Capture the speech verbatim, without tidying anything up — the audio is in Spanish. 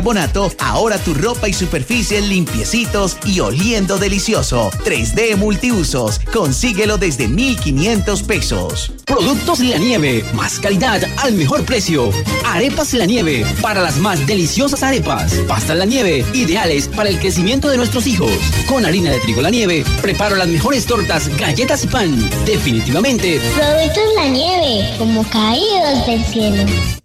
Bonato, ahora tu ropa y superficie limpiecitos y oliendo delicioso. tres D Multiusos, consíguelo desde mil quinientos pesos. Productos La Nieve, más calidad al mejor precio. Arepas La Nieve, para las más deliciosas arepas. Pastas La Nieve, ideales para el crecimiento de nuestros hijos. Con harina de trigo La Nieve, preparo las mejores tortas, galletas y pan. Definitivamente, Productos La Nieve, como caídos del cielo.